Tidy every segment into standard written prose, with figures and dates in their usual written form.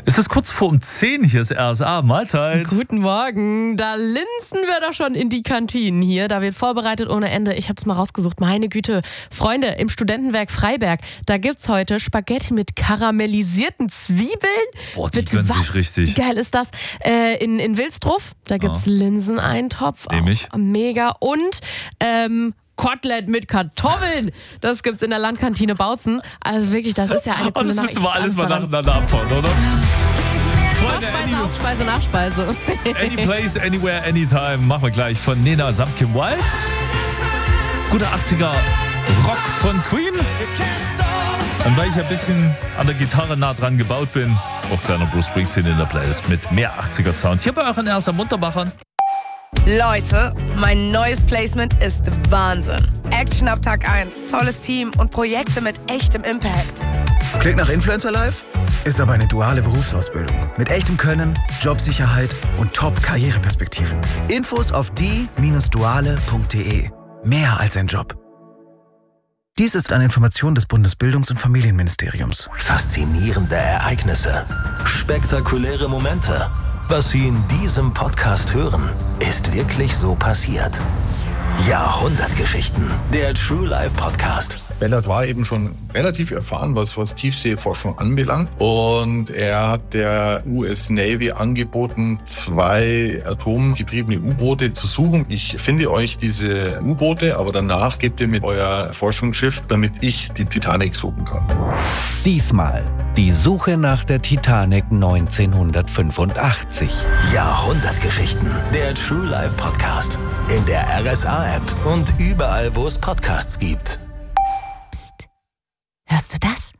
Es ist kurz vor 10, hier ist RSA, Mahlzeit. Guten Morgen, da linsen wir doch schon in die Kantinen hier, da wird vorbereitet ohne Ende. Ich hab's mal rausgesucht, meine Güte. Freunde, im Studentenwerk Freiberg, da gibt's heute Spaghetti mit karamellisierten Zwiebeln. Boah, die gönnen sich richtig. Wie geil ist das? In Wilsdruff, da gibt's Linseneintopf. Nämlich? Mega. Und Kotelett mit Kartoffeln. Das gibt's in der Landkantine Bautzen. Also wirklich, das ist ja eine coole Sache. Das müssen wir alles mal nacheinander abfahren, oder? Hauptspeise, Hauptspeise, Nachspeise. Any place, anywhere, anytime. Machen wir gleich von Nena Samtkin Wild. Guter 80er Rock von Queen. Und weil ich ein bisschen an der Gitarre nah dran gebaut bin, auch kleiner Bruce Springsteen in der Playlist mit mehr 80er Sound. Hier bei euren ersten Munterbachern. Leute, mein neues Placement ist Wahnsinn. Action ab Tag 1, tolles Team und Projekte mit echtem Impact. Klingt nach Influencer Life? Ist aber eine duale Berufsausbildung. Mit echtem Können, Jobsicherheit und Top-Karriereperspektiven. Infos auf die-duale.de. Mehr als ein Job. Dies ist eine Information des Bundesbildungs- und Familienministeriums. Faszinierende Ereignisse. Spektakuläre Momente. Was Sie in diesem Podcast hören, ist wirklich so passiert. Jahrhundertgeschichten, der True Life Podcast. Bellard war eben schon relativ erfahren, was Tiefseeforschung anbelangt. Und er hat der US Navy angeboten, 2 atomgetriebene U-Boote zu suchen. Ich finde euch diese U-Boote, aber danach gebt ihr mir euer Forschungsschiff, damit ich die Titanic suchen kann. Diesmal die Suche nach der Titanic 1985. Jahrhundertgeschichten, der True Life Podcast. In der RSA-App und überall, wo es Podcasts gibt. Psst. Hörst du das?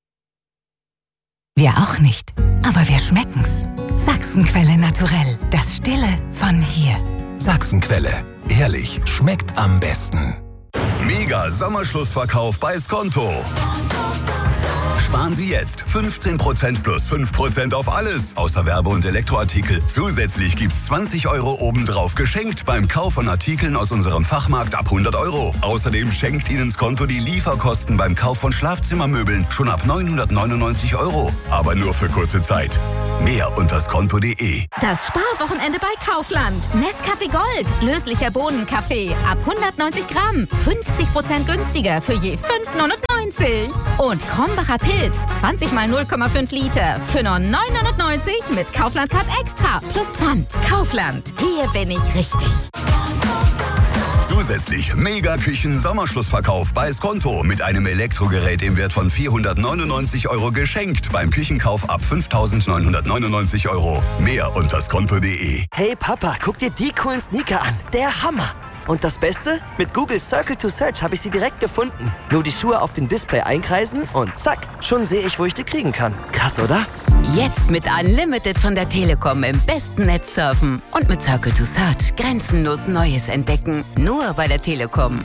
Wir auch nicht, aber wir schmecken's. Sachsenquelle Naturell, das Stille von hier. Sachsenquelle, ehrlich, schmeckt am besten. Mega Sommerschlussverkauf bei Skonto. Sparen Sie jetzt 15% plus 5% auf alles, außer Werbe- und Elektroartikel. Zusätzlich gibt's 20 € obendrauf geschenkt beim Kauf von Artikeln aus unserem Fachmarkt ab 100 €. Außerdem schenkt Ihnen Skonto die Lieferkosten beim Kauf von Schlafzimmermöbeln schon ab 999 €. Aber nur für kurze Zeit. Mehr unter skonto.de. Das Sparwochenende bei Kaufland. Nescafé Gold. Löslicher Bohnenkaffee. Ab 190 Gramm. 50% günstiger für je 5,99 €. Und Krombacher Pilz. 20 mal 0,5 Liter. Für nur 9,99 € mit Kaufland Card Extra. Plus Pfand. Kaufland. Hier bin ich richtig. Zusätzlich Mega-Küchen-Sommerschlussverkauf bei Skonto mit einem Elektrogerät im Wert von 499 € geschenkt beim Küchenkauf ab 5.999 €. Mehr unter skonto.de. Hey Papa, guck dir die coolen Sneaker an. Der Hammer. Und das Beste? Mit Google Circle to Search habe ich sie direkt gefunden. Nur die Schuhe auf dem Display einkreisen und zack, schon sehe ich, wo ich die kriegen kann. Krass, oder? Jetzt mit Unlimited von der Telekom im besten Netz surfen. Und mit Circle to Search grenzenlos Neues entdecken. Nur bei der Telekom.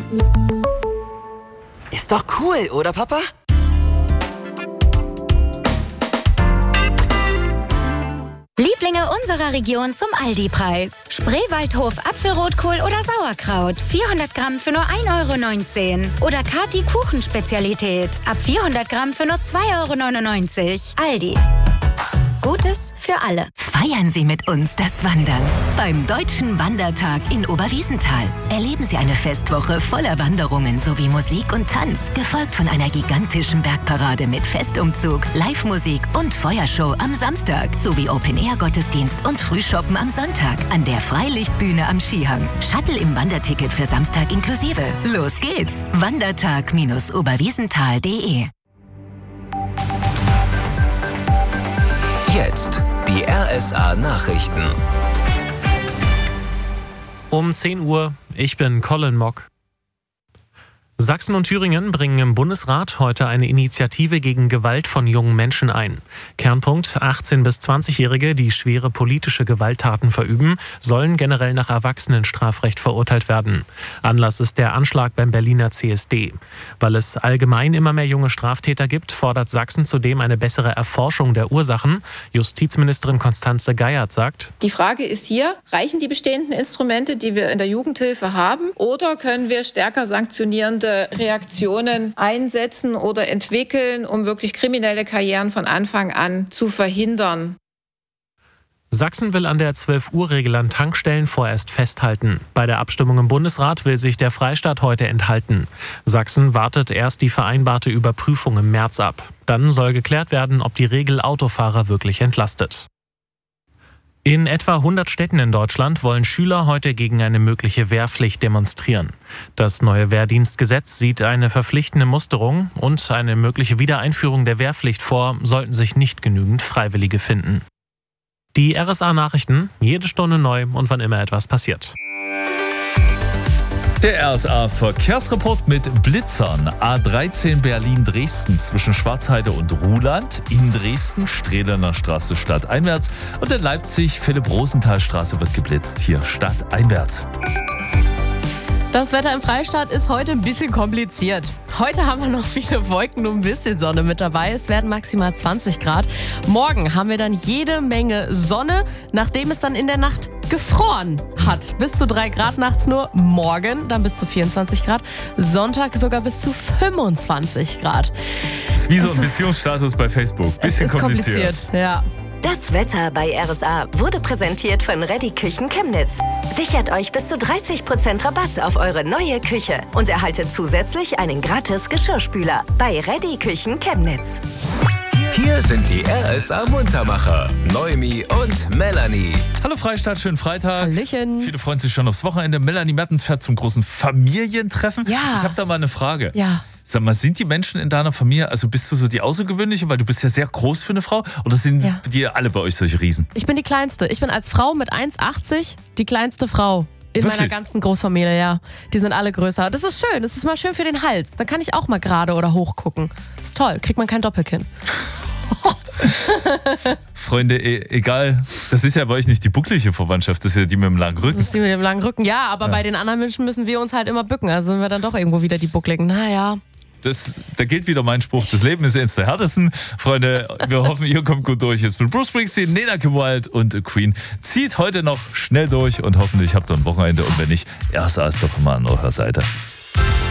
Ist doch cool, oder Papa? Lieblinge unserer Region zum Aldi-Preis. Spreewaldhof Apfelrotkohl oder Sauerkraut. 400 Gramm für nur 1,19 €. Oder Kati Kuchenspezialität. Ab 400 Gramm für nur 2,99 €. Aldi. Gutes für alle. Feiern Sie mit uns das Wandern. Beim Deutschen Wandertag in Oberwiesenthal erleben Sie eine Festwoche voller Wanderungen sowie Musik und Tanz, gefolgt von einer gigantischen Bergparade mit Festumzug, Live-Musik und Feuershow am Samstag sowie Open-Air-Gottesdienst und Frühshoppen am Sonntag an der Freilichtbühne am Skihang. Shuttle im Wanderticket für Samstag inklusive. Los geht's! Wandertag-oberwiesenthal.de. Jetzt die RSA-Nachrichten. Um 10 Uhr, ich bin Colin Mock. Sachsen und Thüringen bringen im Bundesrat heute eine Initiative gegen Gewalt von jungen Menschen ein. Kernpunkt: 18- bis 20-Jährige, die schwere politische Gewalttaten verüben, sollen generell nach Erwachsenenstrafrecht verurteilt werden. Anlass ist der Anschlag beim Berliner CSD. Weil es allgemein immer mehr junge Straftäter gibt, fordert Sachsen zudem eine bessere Erforschung der Ursachen. Justizministerin Constanze Geiert sagt: Die Frage ist hier, reichen die bestehenden Instrumente, die wir in der Jugendhilfe haben, oder können wir stärker sanktionierende bestimmte Reaktionen einsetzen oder entwickeln, um wirklich kriminelle Karrieren von Anfang an zu verhindern. Sachsen will an der 12-Uhr-Regel an Tankstellen vorerst festhalten. Bei der Abstimmung im Bundesrat will sich der Freistaat heute enthalten. Sachsen wartet erst die vereinbarte Überprüfung im März ab. Dann soll geklärt werden, ob die Regel Autofahrer wirklich entlastet. In etwa 100 Städten in Deutschland wollen Schüler heute gegen eine mögliche Wehrpflicht demonstrieren. Das neue Wehrdienstgesetz sieht eine verpflichtende Musterung und eine mögliche Wiedereinführung der Wehrpflicht vor, sollten sich nicht genügend Freiwillige finden. Die RSA-Nachrichten, jede Stunde neu und wann immer etwas passiert. Der RSA-Verkehrsreport mit Blitzern. A13 Berlin-Dresden zwischen Schwarzheide und Ruhland. In Dresden Strehlener Straße stadteinwärts. Und in Leipzig Philipp-Rosenthal-Straße wird geblitzt. Hier stadteinwärts. Das Wetter im Freistaat ist heute ein bisschen kompliziert. Heute haben wir noch viele Wolken und ein bisschen Sonne mit dabei. Es werden maximal 20 Grad. Morgen haben wir dann jede Menge Sonne, nachdem es dann in der Nacht gefroren hat. Bis zu 3 Grad nachts nur. Morgen dann bis zu 24 Grad. Sonntag sogar bis zu 25 Grad. Das ist wie so ein Beziehungsstatus bei Facebook. Bisschen kompliziert. Ja. Das Wetter bei RSA wurde präsentiert von Ready Küchen Chemnitz. Sichert euch bis zu 30% Rabatt auf eure neue Küche und erhaltet zusätzlich einen gratis Geschirrspüler bei Ready Küchen Chemnitz. Hier sind die RSA-Muntermacher, Noemi und Melanie. Hallo Freistaat, schönen Freitag. Hallöchen. Viele freuen sich schon aufs Wochenende. Melanie Mertens fährt zum großen Familientreffen. Ja. Ich habe da mal eine Frage. Ja. Sag mal, sind die Menschen in deiner Familie, also bist du so die Außergewöhnliche, weil du bist ja sehr groß für eine Frau, oder sind die alle bei euch solche Riesen? Ich bin die Kleinste. Ich bin als Frau mit 1,80 die kleinste Frau in Wirklich? meiner ganzen Großfamilie, ja. Die sind alle größer. Das ist schön. Das ist mal schön für den Hals. Da kann ich auch mal gerade oder hoch gucken. Ist toll. Kriegt man kein Doppelkinn. Freunde, egal, das ist ja bei euch nicht die bucklige Verwandtschaft, das ist ja die mit dem langen Rücken. Das ist die mit dem langen Rücken. Ja, aber bei den anderen Menschen müssen wir uns halt immer bücken. Also sind wir dann doch irgendwo wieder die Buckligen. Naja. Da gilt wieder mein Spruch, das Leben ist eins der härtesten. Freunde, wir hoffen, ihr kommt gut durch. Jetzt mit Bruce Springsteen, Nina Wild und Queen. Zieht heute noch schnell durch und hoffentlich habt ihr ein Wochenende. Und wenn nicht, RSA ist doch immer an eurer Seite.